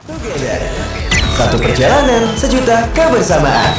Together. Satu perjalanan, sejuta kebersamaan.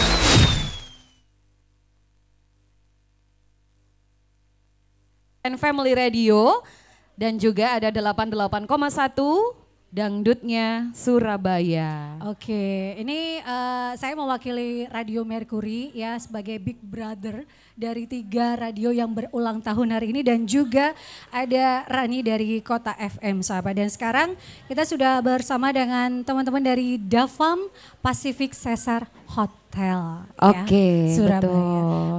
Family Radio dan juga ada 88,1 Dangdutnya Surabaya. Oke, ini saya mewakili Radio Mercury ya sebagai Big Brother dari 3 radio yang berulang tahun hari ini dan juga ada Rani dari Kota FM sahabat. Dan sekarang kita sudah bersama dengan teman-teman dari Davam Pacific Caesar Hotel Oke, ya, Surabaya. betul.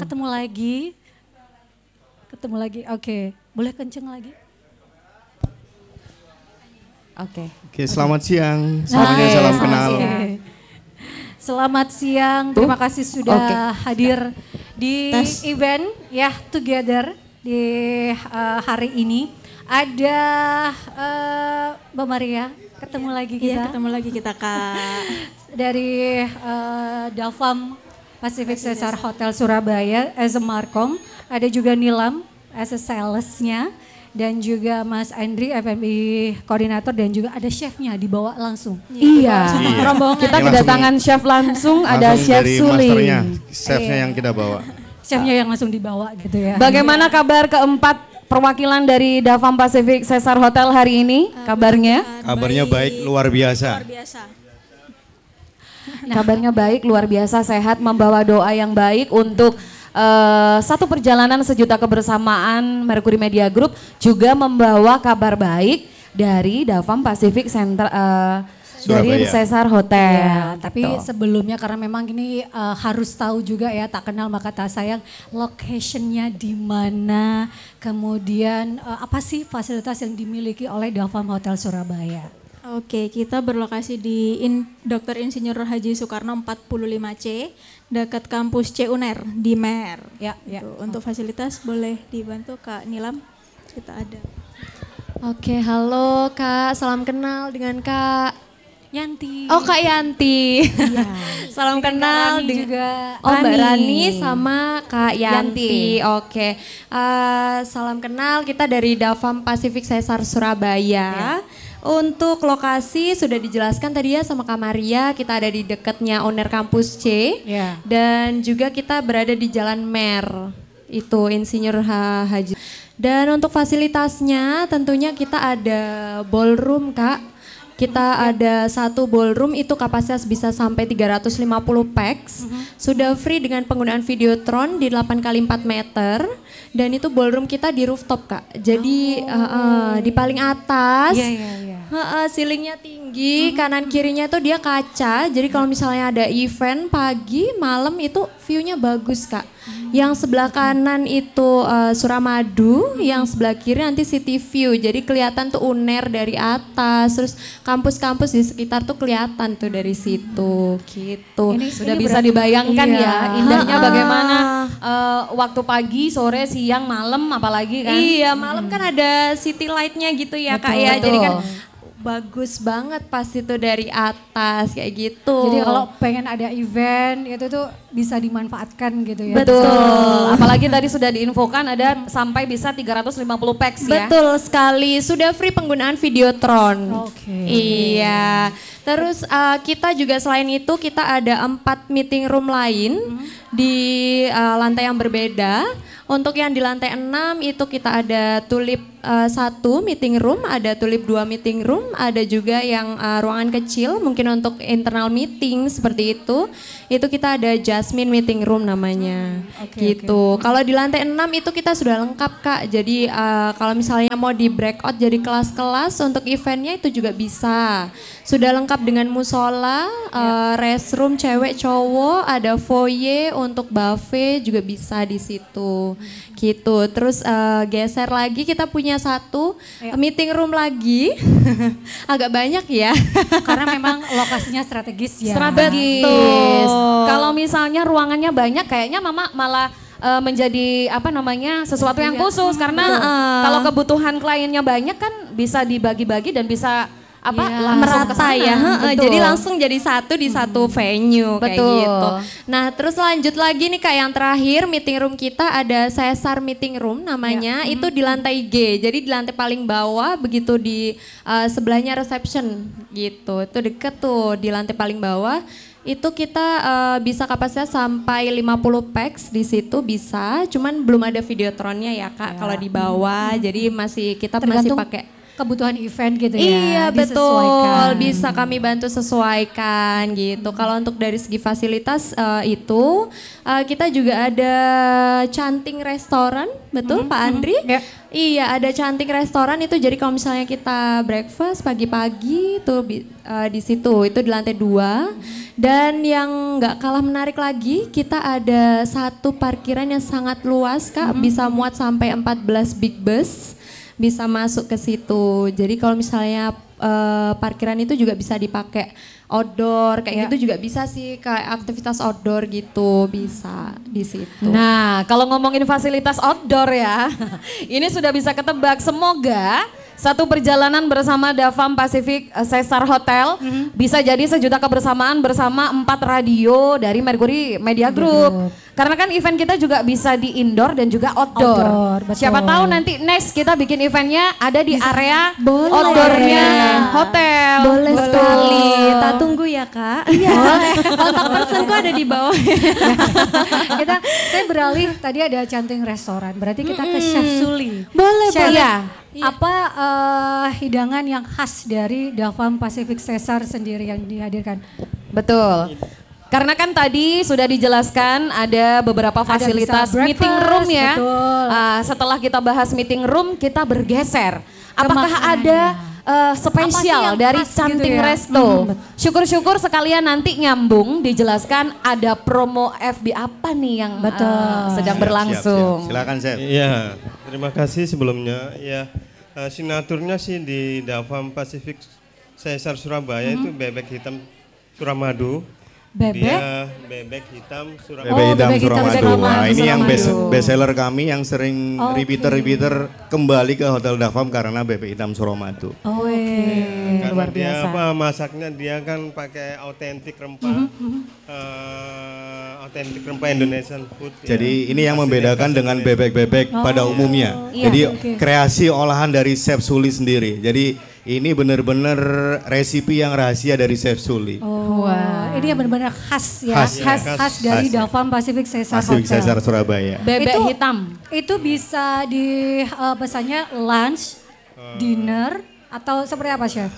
Ketemu lagi. Oke, boleh kenceng lagi? Oke. Oke, selamat siang. Semuanya salam kenal. Selamat siang. Terima kasih sudah hadir di event ya Together di hari ini. Ada Mbak Maria, ketemu lagi kita. Iya, ketemu lagi kita Kak. Dari Davam Pacific Caesar Hotel Surabaya as a Markom. Ada juga Nilam as a salesnya. Dan juga Mas Andri FMI koordinator dan juga ada chefnya dibawa langsung. Iya. Rombongan. Kita kedatangan chef langsung ada Chef dari Suling. masternya, chefnya yang kita bawa. Chefnya yang langsung dibawa gitu ya. Bagaimana kabar keempat perwakilan dari Davam Pacific Caesar Hotel hari ini? Kabarnya? Kabarnya baik, luar biasa. Luar biasa. Kabarnya baik, luar biasa, sehat, membawa doa yang baik untuk satu perjalanan sejuta kebersamaan Mercury Media Group, juga membawa kabar baik dari Davam Pacific Center dari Caesar Hotel. Ya, tapi sebelumnya karena memang ini harus tahu juga ya, tak kenal maka tak sayang, locationnya di mana, kemudian apa sih fasilitas yang dimiliki oleh Davam Hotel Surabaya? Oke, kita berlokasi di Dr. Insinyur Haji Soekarno 45C, dekat kampus C UNER di Mer. Ya, ya. Untuk fasilitas boleh dibantu Kak Nilam, kita ada. Oke, halo Kak, salam kenal dengan Kak Yanti. Oh Kak Yanti. Iya. Salam kenal Rani dengan juga. Oh Mbak Rani. Rani sama Kak Yanti. Oke, salam kenal, kita dari Davam Pacific Caesar Surabaya. Untuk lokasi sudah dijelaskan tadi ya sama Kak Maria, kita ada di dekatnya Uner Kampus C. Ya. Dan juga kita berada di Jalan Mer, itu Insinyur Haji. Dan untuk fasilitasnya tentunya kita ada ballroom Kak. Kita ada satu ballroom itu kapasitas bisa sampai 350 pax. Sudah free dengan penggunaan Videotron di 8 kali 4 meter. Dan itu ballroom kita di rooftop Kak. Jadi di paling atas. Ceilingnya tinggi, kanan kirinya tuh dia kaca. Jadi kalau misalnya ada event pagi, malam itu view-nya bagus Kak. Yang sebelah kanan itu Suramadu, yang sebelah kiri nanti City View. Jadi kelihatan tuh Uner dari atas, terus kampus-kampus di sekitar tuh kelihatan tuh dari situ, gitu. Sudah bisa dibayangkan ya indahnya bagaimana waktu pagi, sore, siang, malam apalagi kan. Iya, malam kan ada city light-nya gitu ya Kak ya. Jadi kan bagus banget pas itu dari atas kayak gitu. Jadi kalau pengen ada event itu tuh bisa dimanfaatkan gitu ya. Betul. Apalagi tadi sudah diinfokan ada sampai bisa 350 pax ya. Betul sekali, sudah free penggunaan Videotron. Oke. Iya. Terus kita juga selain itu kita ada 4 meeting room lain di lantai yang berbeda. Untuk yang di lantai 6 itu kita ada tulip 1 meeting room, ada tulip 2 meeting room, ada juga yang ruangan kecil mungkin untuk internal meeting seperti itu. Itu kita ada Jasmine meeting room namanya. Gitu. Kalau di lantai 6 itu kita sudah lengkap Kak. Jadi kalau misalnya mau di breakout jadi kelas-kelas untuk eventnya itu juga bisa. Sudah lengkap dengan musola, restroom cewek cowok, ada foyer untuk buffet juga bisa di situ. Gitu. Terus geser lagi kita punya satu meeting room lagi. Agak banyak ya. Karena memang lokasinya strategis ya. Strategis. Kalau misalnya ruangannya banyak kayaknya Mama malah menjadi apa namanya sesuatu yang khusus karena kalau kebutuhan kliennya banyak kan bisa dibagi-bagi dan bisa apa Iya, langsung ke merata sana. ya. Betul. Jadi langsung jadi satu di satu venue kayak Betul. gitu. Nah, terus lanjut lagi nih Kak, yang terakhir meeting room kita ada Caesar Meeting Room namanya. Itu di lantai G. Jadi di lantai paling bawah begitu di sebelahnya reception gitu. Itu deket tuh di lantai paling bawah. Itu kita bisa kapasitas sampai 50 pax di situ bisa. Cuman belum ada videotronnya ya Kak kalau di bawah. Jadi kita masih Tergantung pakai kebutuhan event gitu ya. Iya betul, disesuaikan. bisa kami bantu sesuaikan gitu. Kalau untuk dari segi fasilitas itu kita juga ada canting restoran, betul Pak Andri? Ya. Iya ada canting restoran itu jadi kalau misalnya kita breakfast pagi-pagi itu di situ itu di lantai 2. Dan yang nggak kalah menarik lagi kita ada satu parkiran yang sangat luas Kak, bisa muat sampai 14 big bus. Bisa masuk ke situ. Jadi kalau misalnya parkiran itu juga bisa dipakai outdoor kayak gitu juga bisa sih kayak aktivitas outdoor gitu bisa di situ. Nah, kalau ngomongin fasilitas outdoor ya, ini sudah bisa ketebak. Semoga satu perjalanan bersama Davam Pacific Caesar Hotel bisa jadi sejuta kebersamaan bersama 4 radio dari Mercury Media Group. Karena kan event kita juga bisa di indoor dan juga outdoor. Outdoor, betul. Siapa tahu nanti next kita bikin eventnya ada di area Boleh. outdoornya hotel. Boleh Betul. sekali. Tak tunggu ya Kak. Iya. Kontak personku ada di bawah. Saya beralih tadi ada canting restoran. Berarti kita ke Chef Suli. Boleh, Chef, boleh. Apa hidangan yang khas dari Davam Pacific Caesar sendiri yang dihadirkan? Betul. Karena kan tadi sudah dijelaskan ada beberapa fasilitas bisa meeting room breakfast, ya. betul. Setelah kita bahas meeting room, kita bergeser. Apakah makanannya. ada Apa sih spesial yang dari khas gitu Canting ya? Resto? Syukur-syukur sekalian nanti nyambung dijelaskan ada promo FB apa nih yang sedang berlangsung. Silakan Chef. Iya, terima kasih sebelumnya. Ya, signaturnya sih di Davam Pacific Caesar Surabaya itu bebek hitam Suramadu. Bebek? Dia bebek hitam Suramadu. Bebek hitam bebek hitam Suramadu. Suramadu. Wah, ini yang Suramadu. best seller kami yang sering repeater kembali ke Hotel Davam karena bebek hitam Suramadu. Karena luar dia biasa. masaknya dia kan pakai autentik rempah. Autentik rempah Indonesian food. ya. Jadi ini yang membedakan dengan bebek-bebek pada umumnya. Iya, Jadi oke. kreasi olahan dari Chef Suli sendiri. Jadi ini benar-benar resipi yang rahasia dari Chef Suli. Wah, ini yang benar-benar khas ya. Khas. Khas dari Khas, ya. Davam Pacific Caesar Pacific Hotel. Caesar Surabaya. Bebek Itu- hitam. Itu bisa di pesannya lunch, dinner, atau seperti apa Chef?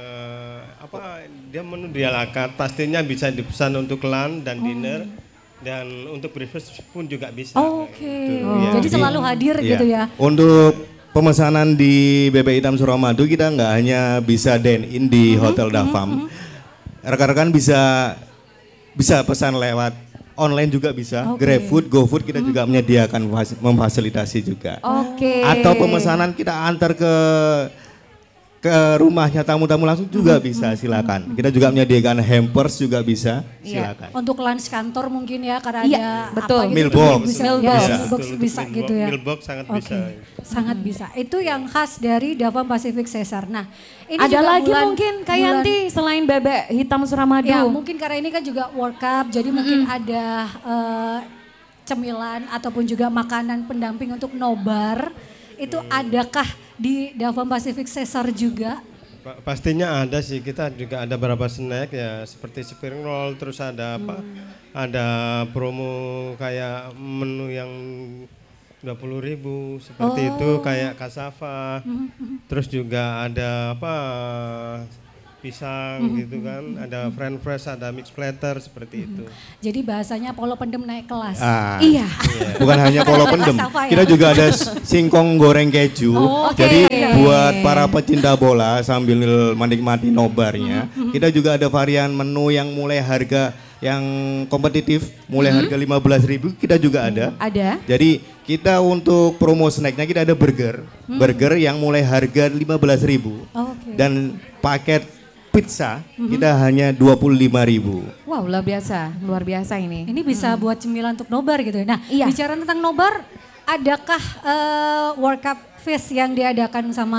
Dia menu di ala carte, pastinya bisa dipesan untuk lunch dan dinner dan untuk breakfast pun juga bisa. Oke, Gitu, ya. jadi selalu hadir Iya. gitu ya. Untuk pemesanan di Bebek Hitam Suramadu kita nggak hanya bisa dine in di Hotel Davam. Rekan-rekan bisa pesan lewat online juga bisa. GrabFood, GoFood kita juga menyediakan memfasilitasi juga. Oke. Atau pemesanan kita antar ke rumahnya tamu-tamu langsung juga bisa, silakan. Kita juga menyediakan hampers juga bisa, silakan. Untuk lunch kantor mungkin ya karena Iya, ada betul. apa gitu, Mealbox. bisa, Mealbox. ya, Bisa. mealbox bisa gitu ya. Mealbox sangat Oke, bisa. sangat bisa. Itu yang khas dari Davam Pacific Caesar. Nah, ini Ada juga lagi mungkin Kak Yanti selain bebek hitam Suramadu. Ya mungkin karena ini kan juga World Cup, jadi mungkin ada cemilan ataupun juga makanan pendamping untuk nobar. Itu adakah di Davam Pacific Caesar juga? Pastinya ada sih, kita juga ada beberapa snack ya seperti spring roll, terus ada apa? Ada promo kayak menu yang 20.000 seperti itu kayak cassava. Terus juga ada apa? Pisang gitu kan, ada french fries, ada mix platter seperti itu. Jadi bahasanya polo pendem naik kelas. Iya. Bukan hanya polo pendem, Cassava ya? kita juga ada singkong goreng keju. Jadi buat para pecinta bola sambil menikmati nobarnya, kita juga ada varian menu yang mulai harga yang kompetitif, mulai harga 15.000 kita juga ada. Ada. Jadi kita untuk promo snacknya kita ada burger yang mulai harga 15.000 Oke. dan paket pizza kita hanya 25.000. Wow, luar biasa ini. Ini bisa buat cemilan untuk nobar gitu ya. Nah, Iya. bicara tentang nobar, adakah World Cup Fest yang diadakan sama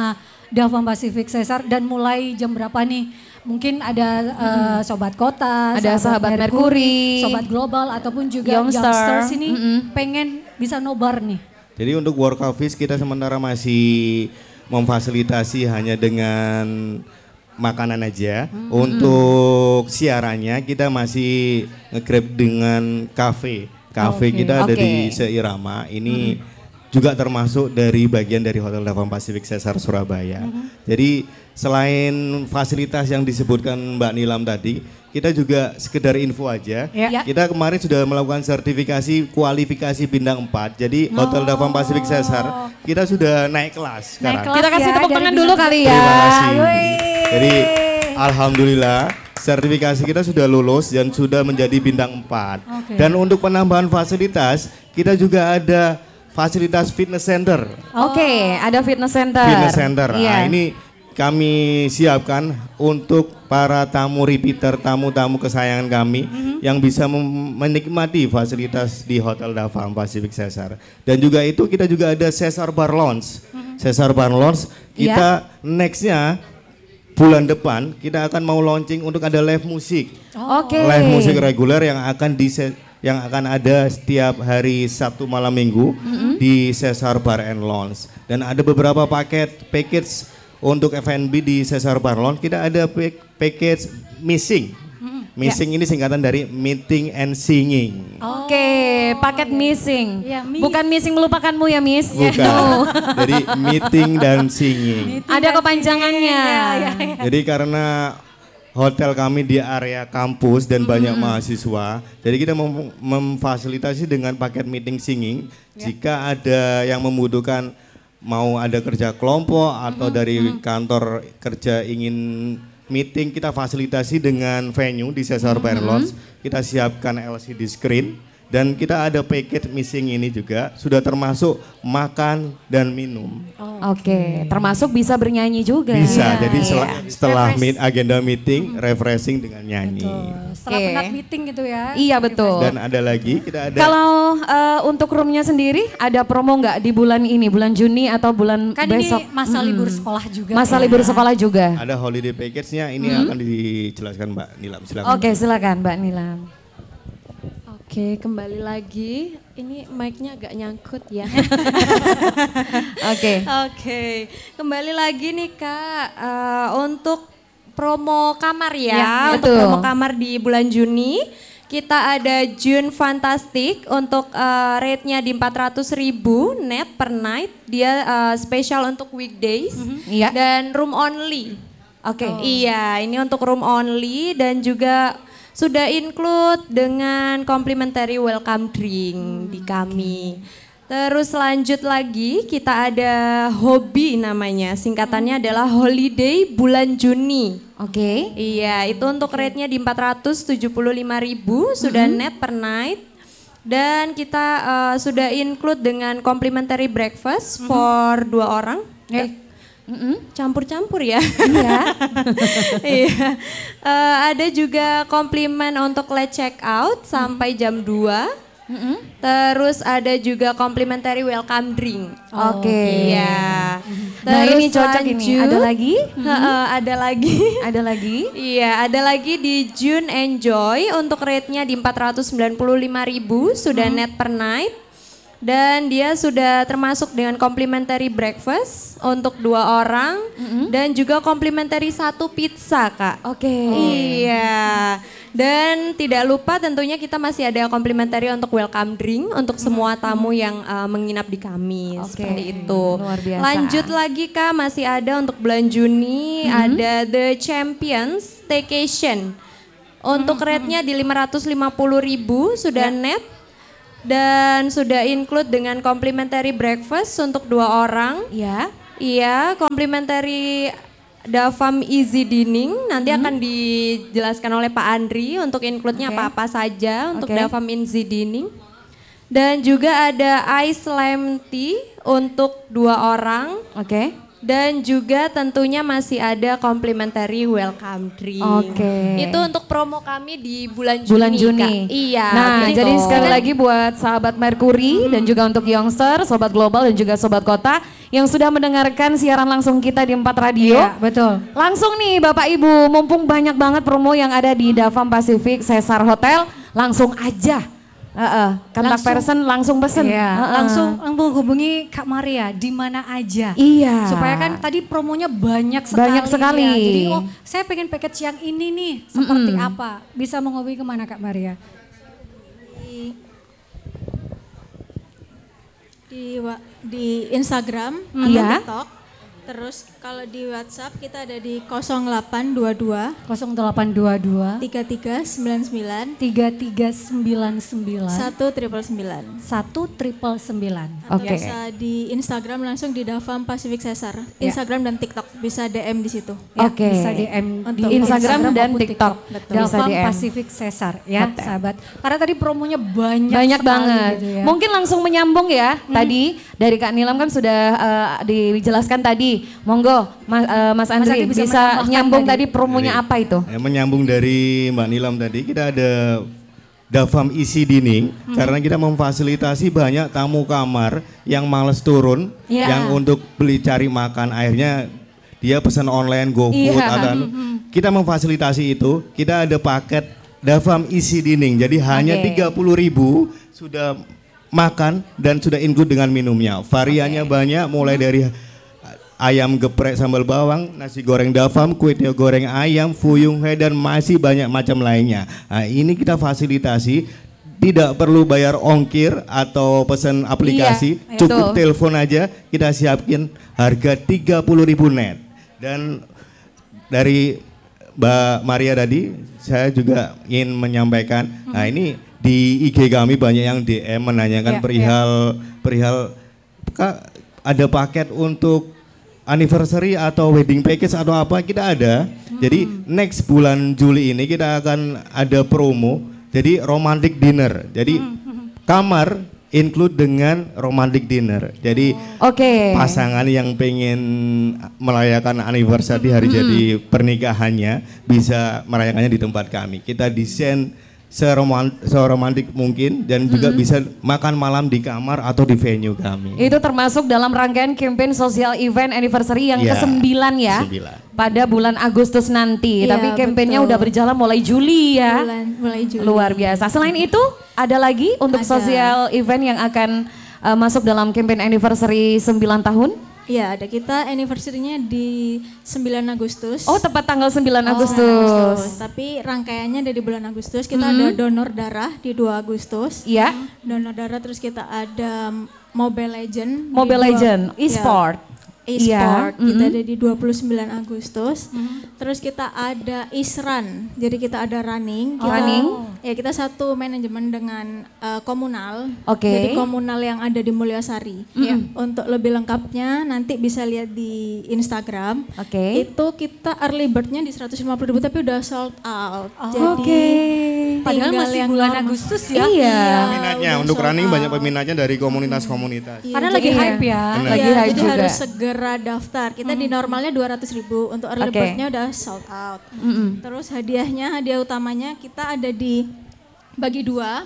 Davam Pacific Cesar dan mulai jam berapa nih? Mungkin ada Sobat Kota, Ada Sahabat Merkuri, Sobat Global ataupun juga Youngster. Youngsters ini pengen bisa nobar nih. Jadi untuk Work Office kita sementara masih memfasilitasi hanya dengan makanan aja. Untuk siarannya kita masih nge-grab dengan kafe. Kafe kita ada di Seirama. Ini juga termasuk dari bagian dari Hotel Davam Pacific Cesar Surabaya. Jadi selain fasilitas yang disebutkan Mbak Nilam tadi, kita juga sekedar info aja. Ya. Kita kemarin sudah melakukan sertifikasi kualifikasi bintang 4. Jadi Hotel Davam Pacific Cesar kita sudah naik kelas sekarang. kelas Kita kasih ya, tepuk dari tangan bintang dulu kali ya. Terima kasih. Wih. Jadi alhamdulillah sertifikasi kita sudah lulus dan sudah menjadi bintang 4. Oke. Dan untuk penambahan fasilitas, kita juga ada fasilitas fitness center. Oke, ada fitness center. Fitness center. Iya. Nah, ini kami siapkan untuk para tamu repeater, tamu-tamu kesayangan kami yang bisa menikmati fasilitas di Hotel Davam Pacific Cesar. Dan juga itu kita juga ada Cesar Bar Lounge. Cesar Bar Lounge kita nextnya bulan depan kita akan mau launching untuk ada live musik. Oke. Live musik reguler yang akan ada setiap hari Sabtu malam Minggu di Cesar Bar and Lounge. Dan ada beberapa package untuk F&B di Cesar Bar Lounge. Kita ada package missing. Missing ini singkatan dari meeting and singing. Oke, paket missing. Ya, miss. Bukan missing melupakanmu ya, Miss. Bukan. Jadi meeting dan singing. Ada kepanjangannya. Jadi karena hotel kami di area kampus dan banyak mahasiswa, jadi kita memfasilitasi dengan paket meeting singing. Jika ada yang membutuhkan mau ada kerja kelompok atau dari kantor kerja ingin meeting, kita fasilitasi dengan venue di Cesar Bar Lounge. Kita siapkan LCD screen dan kita ada paket missing ini juga sudah termasuk makan dan minum. Oke, termasuk bisa bernyanyi juga. Bisa. Ya. Jadi setelah Refresh. agenda meeting refreshing dengan nyanyi. Setelah Oke. penat meeting gitu ya. Iya betul. Dan ada lagi kita ada Kalau untuk roomnya sendiri ada promo nggak di bulan ini, bulan Juni atau bulan Kan besok? ini masa libur sekolah juga. Masa ya. libur sekolah juga. ada holiday package-nya, ini akan dijelaskan Mbak Nilam. Silakan. Oke, silakan Mbak Nilam. Oke, kembali lagi. Ini mic-nya agak nyangkut ya. Oke. Oke, kembali lagi nih Kak, untuk promo kamar ya, Ya, untuk betul. promo kamar di bulan Juni. Kita ada June Fantastic untuk rate-nya di 400.000 net per night. Dia spesial untuk weekdays Iya. dan room only. Oke. Iya, ini untuk room only dan juga sudah include dengan complimentary welcome drink di kami. Terus lanjut lagi kita ada hobi namanya, singkatannya adalah holiday bulan Juni. Oke. Iya, itu untuk rate-nya di 475.000 sudah net per night. Dan kita sudah include dengan complimentary breakfast for 2 orang. Campur-campur ya. Iya. Iya. Ada juga komplimen untuk late check out sampai jam 2. Terus ada juga complimentary welcome drink. Oke. Iya. Nah Terus ini cocok ini. lanjut. Ada lagi? Ada lagi. Ada lagi? Iya, ada lagi di June Enjoy untuk rate-nya di 495.000 sudah net per night. Dan dia sudah termasuk dengan complimentary breakfast untuk 2 orang dan juga complimentary 1 pizza Kak. Oke. Iya. Dan tidak lupa tentunya kita masih ada complimentary untuk welcome drink untuk semua tamu yang menginap di kami. Oke, Seperti itu. luar biasa. Lanjut lagi Kak, masih ada untuk bulan Juni ada The Champions Staycation. Untuk rate-nya di 550.000 sudah net. Dan sudah include dengan complimentary breakfast untuk 2 orang. Ya. Iya, complimentary Davam Easy Dining nanti akan dijelaskan oleh Pak Andri untuk include-nya apa-apa saja untuk Oke. Davam Easy Dining. Dan juga ada ice lemon tea untuk 2 orang. Oke. Dan juga tentunya masih ada complimentary welcome drink. Oke. Itu untuk promo kami di bulan Juni. Bulan Juni. Kak. Iya. Nah, betul. jadi sekali lagi buat sahabat Mercury dan juga untuk Youngster, Sobat Global dan juga Sobat Kota yang sudah mendengarkan siaran langsung kita di 4 radio. Iya, betul. Langsung nih Bapak Ibu, mumpung banyak banget promo yang ada di Davam Pacific Cesar Hotel, langsung aja. Kontak person langsung pesen. Iya, langsung hubungi Kak Maria di mana aja. Iya. Supaya kan tadi promonya banyak sekali. Banyak sekali. Ya. Jadi saya pengen package yang ini nih seperti apa? Bisa menghubungi kemana Kak Maria? Di Instagram atau Iya. TikTok. Terus kalau di WhatsApp kita ada di 0822 0822 3399 3399 1999. 1999. Atau Oke. bisa di Instagram langsung di Davam Pacific Cesar. Instagram dan TikTok bisa DM di situ. Ya, Oke. bisa DM di Untuk Instagram dan maupun TikTok. Betul. Bisa Davam DM. Pacific Cesar ya Hotel. sahabat. Karena tadi promonya banyak Banyak sekali banget. gitu ya. Mungkin langsung menyambung ya. Tadi dari Kak Nilam kan sudah dijelaskan tadi. Monggo Mas Andri Andri bisa bisa menambahkan nyambung tadi. tadi promonya apa itu? Menyambung dari Mbak Nilam tadi, kita ada Davam isi dinding karena kita memfasilitasi banyak tamu kamar yang males turun, Iya. yang untuk beli cari makan akhirnya dia pesan online GoFood Iya. atau kita memfasilitasi itu. Kita ada paket Davam isi dinding, jadi hanya Oke. 30.000 sudah makan dan sudah include dengan minumnya. Variannya banyak, mulai dari ayam geprek sambal bawang, nasi goreng Davam, kue tiaw goreng ayam, fuyung he, dan masih banyak macam lainnya. Nah, ini kita fasilitasi, tidak perlu bayar ongkir atau pesan aplikasi, Iya, cukup betul. telepon aja, kita siapin harga 30.000 net. Dan dari Mbak Maria tadi, saya juga ingin menyampaikan, nah ini di IG kami banyak yang DM menanyakan Iya, perihal Kak, ada paket untuk anniversary atau wedding package atau apa, kita ada. Jadi next bulan Juli ini kita akan ada promo. Jadi romantic dinner. Jadi kamar include dengan romantic dinner. Jadi Oke. pasangan yang pengen merayakan anniversary hari jadi pernikahannya bisa merayakannya di tempat kami. Kita desain seromantik mungkin dan juga bisa makan malam di kamar atau di venue kami. Itu termasuk dalam rangkaian campaign sosial event anniversary yang Iya, ke-9 ya. 9. Pada bulan Agustus nanti. Iya, Tapi campaignnya betul. udah berjalan mulai Juli ya. Mulai Juli. Luar biasa. Selain itu ada lagi untuk Ada. sosial event yang akan masuk dalam campaign anniversary 9 tahun? Iya, ada kita anniversary-nya di 9 Agustus. Oh, tepat tanggal 9 9 Agustus. Tapi rangkaiannya dari bulan Agustus. Kita ada donor darah di 2 Agustus. Iya. Donor darah, terus kita ada Mobile Legend. di Mobile dua- Legend, ya, e-sport. e-sport, Iya, kita ada di 29 Agustus. Terus kita ada Isran, jadi kita ada running. Kita, Running. Ya, kita satu manajemen dengan komunal. Oke. Jadi komunal yang ada di Mulyasari. Ya, untuk lebih lengkapnya nanti bisa lihat di Instagram. Oke. Itu kita early bird-nya di 150.000 tapi udah sold out. Oke. Padahal tinggal masih yang bulan normal. Agustus ya. Iya. Peminatnya udah untuk sold running out. banyak peminatnya dari komunitas-komunitas. Iya, Karena jadi- lagi hype ya. Benar. Lagi Iya, hype jadi juga. harus segera daftar. Kita di normalnya 200.000, untuk early Oke. bird-nya udah sold out. Terus hadiah utamanya kita ada di bagi dua,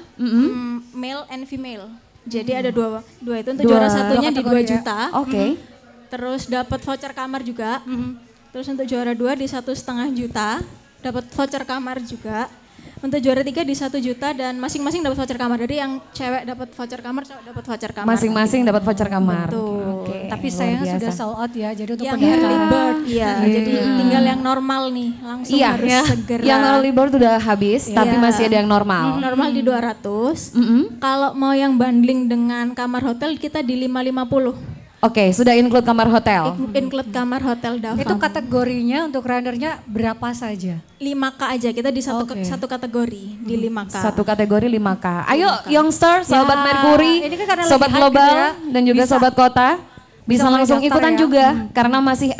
male and female. Jadi ada dua itu untuk Dua juara satunya di 2 kategori ya. juta. Oke. Terus dapat voucher kamar juga. Terus untuk juara 2 di 1,5 juta, dapat voucher kamar juga. Untuk juara 3 di 1 juta dan masing-masing dapat voucher kamar. Jadi yang cewek dapat voucher kamar, cowok dapat voucher kamar. Masing-masing dapat voucher kamar. Betul. Oke. Tapi luar sayangnya biasa. sudah sold out ya. Jadi untuk Yang pendaftaran. early bird, iya. Jadi tinggal yang normal nih, langsung Iya, harus ya. segera. Yang early bird udah habis, tapi Iya. masih ada yang normal. Normal di 200. Kalau mau yang bundling dengan kamar hotel kita di 550. Oke, sudah include kamar hotel. Include kamar hotel Davam. Itu kategorinya untuk runnernya berapa saja? 5K aja, kita di satu Oke. satu kategori di 5K. Satu kategori 5K. Ayo youngster, sahabat Ya, Mercury, ini kan karena lagi sobat hype global gitu ya, dan juga bisa- sobat kota bisa mulai langsung daftar ikutan ya. juga karena masih